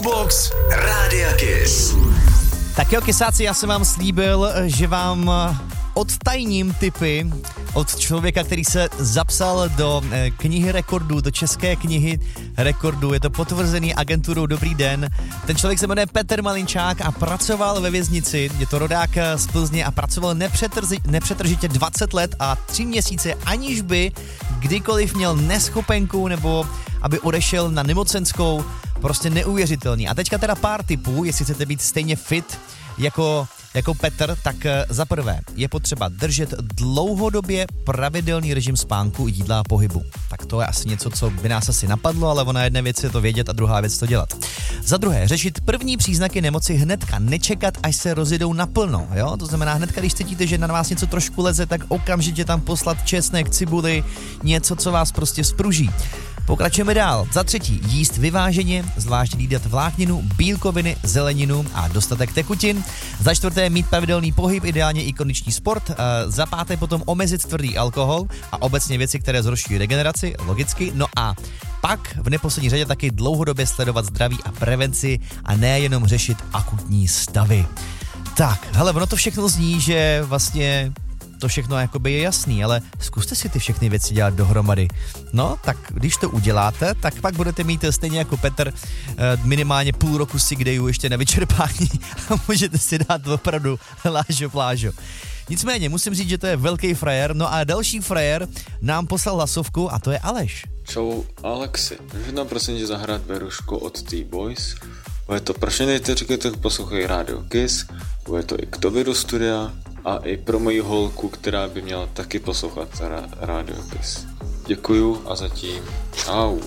Jukebox Rádia Kiss. Tak jo, kysáci, já jsem vám slíbil, že vám odtajním tipy od člověka, který se zapsal do knihy rekordů, do české knihy rekordů. Je to potvrzený agenturou Dobrý den. Ten člověk se jmenuje Petr Malinčák a pracoval ve věznici. Je to rodák z Plzně a pracoval nepřetržitě 20 let a 3 měsíce, aniž by kdykoliv měl neschopenku nebo aby odešel na nemocenskou. Prostě neuvěřitelný. A teďka teda pár tipů, jestli chcete být stejně fit jako Petr, tak za prvé je potřeba držet dlouhodobě pravidelný režim spánku, jídla a pohybu. Tak to je asi něco, co by nás asi napadlo, ale ona jedna věc je to vědět a druhá věc to dělat. Za druhé, řešit první příznaky nemoci hnedka, nečekat, až se rozjedou naplno, jo? To znamená hnedka, když cítíte, že na vás něco trošku leze, tak okamžitě tam poslat česnek, cibuli, něco, co vás prostě spruží. Pokračujeme dál. Za třetí, jíst vyváženě, zvlášť jídat vlákninu, bílkoviny, zeleninu a dostatek tekutin. Za čtvrté, mít pravidelný pohyb, ideálně i kondiční sport. Za páté, potom omezit tvrdý alkohol a obecně věci, které zhoršují regeneraci, logicky. No a pak v neposlední řadě taky dlouhodobě sledovat zdraví a prevenci a nejenom řešit akutní stavy. Tak, hele, ono to všechno zní, že vlastně to všechno jakoby je jasný, ale zkuste si ty všechny věci dělat dohromady. No, tak když to uděláte, tak pak budete mít stejně jako Petr minimálně půl roku sick dayů ještě na vyčerpání a můžete si dát opravdu lážo plážo. Nicméně, musím říct, že to je velký frajer, no a další frajer nám poslal hlasovku a to je Aleš. Čau Alexi, můžu nám prosím tě zahrát Berušku od T-Boys? Bude to pro všechny ty, tak poslouchají Radio Kiss, bude to i k tobě do studia a i pro moji holku, která by měla taky poslouchat Radio Kiss. Děkuju a zatím čau.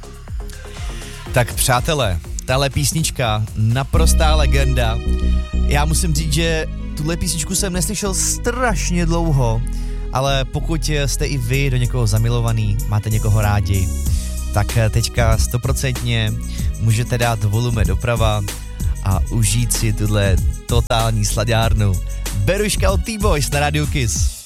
Tak přátelé, tahle písnička, naprostá legenda. Já musím říct, že tuhle písničku jsem neslyšel strašně dlouho, ale pokud jste i vy do někoho zamilovaný, máte někoho rádi, tak teďka 100% můžete dát volume doprava a užít si tuhle totální slaďárnu. Beruška od T-Boys na Radio Kiss.